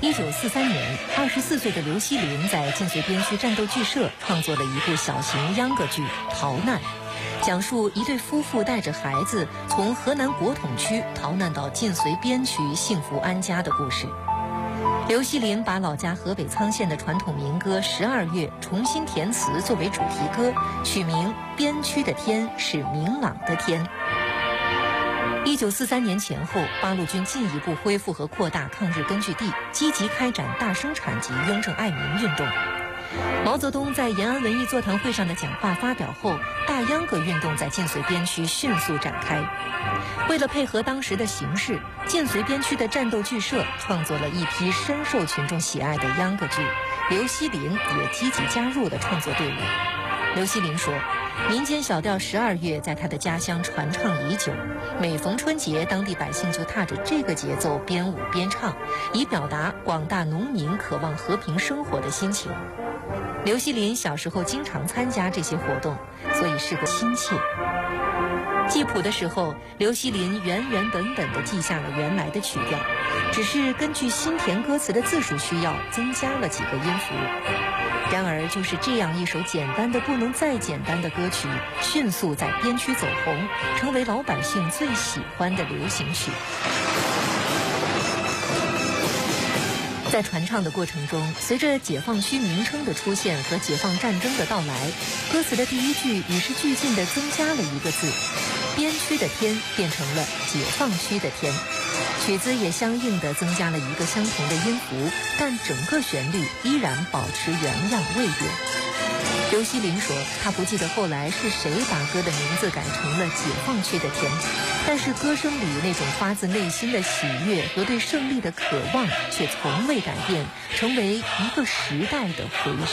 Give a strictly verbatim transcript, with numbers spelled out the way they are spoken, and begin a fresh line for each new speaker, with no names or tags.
一九四三年，二十四岁的刘锡林在晋绥边区战斗剧社创作了一部小型秧歌剧《逃难》，讲述一对夫妇带着孩子从河南国统区逃难到晋绥边区幸福安家的故事。刘锡林把老家河北沧县的传统民歌《十二月》重新填词作为主题歌，取名《边区的天是明朗的天》。一九四三年前后，八路军进一步恢复和扩大抗日根据地，积极开展大生产及雍正爱民运动。毛泽东在延安文艺座谈会上的讲话发表后，大秧歌运动在晋绥边区迅速展开。为了配合当时的形势，晋绥边区的战斗剧社创作了一批深受群众喜爱的秧歌剧，刘锡林也积极加入了创作队伍。刘锡林说，民间小调《十二月》在他的家乡传唱已久，每逢春节，当地百姓就踏着这个节奏边舞边唱，以表达广大农民渴望和平生活的心情。刘锡林小时候经常参加这些活动，所以是个亲切。记谱的时候，刘锡林原原本本地记下了原来的曲调，只是根据新填歌词的字数需要，增加了几个音符。然而，就是这样一首简单的不能再简单的歌曲，迅速在边区走红，成为老百姓最喜欢的流行曲。在传唱的过程中，随着解放区名称的出现和解放战争的到来，歌词的第一句与时俱进地增加了一个字，边区的天变成了解放区的天。曲子也相应地增加了一个相同的音符，但整个旋律依然保持原样未变。刘锡林说，他不记得后来是谁把歌的名字改成了解放区的天，但是歌声里那种发自内心的喜悦和对胜利的渴望却从未改变，成为一个时代的回声。